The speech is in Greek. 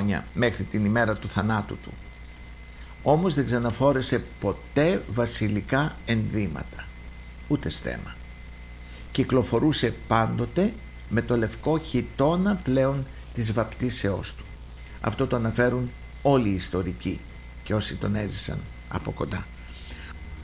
χρόνια μέχρι την ημέρα του θανάτου του. Όμως δεν ξαναφόρεσε ποτέ βασιλικά ενδύματα, ούτε στέμμα. Κυκλοφορούσε πάντοτε με το λευκό χιτώνα πλέον της βαπτίσεώς του. Αυτό το αναφέρουν όλοι οι ιστορικοί και όσοι τον έζησαν από κοντά.